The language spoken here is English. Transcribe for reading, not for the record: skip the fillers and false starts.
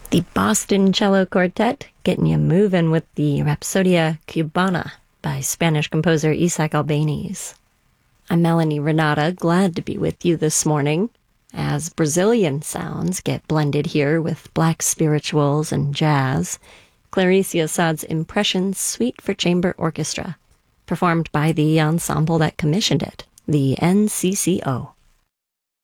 The Boston Cello Quartet, getting you moving with the Rapsodia Cubana by Spanish composer Isaac Albéniz. I'm Melanie Renata, glad to be with you this morning, as Brazilian sounds get blended here with black spirituals and jazz. Clarice Assad's Impressions Suite for Chamber Orchestra, performed by the ensemble that commissioned it, the NCCO.